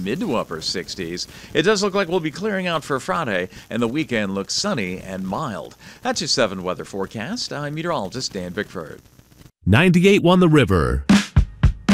mid to upper 60s. It does look like we'll be clearing out for Friday, and the weekend looks sunny and mild. That's your 7 weather forecast. I'm meteorologist Dan Bickford. 98.1 The River.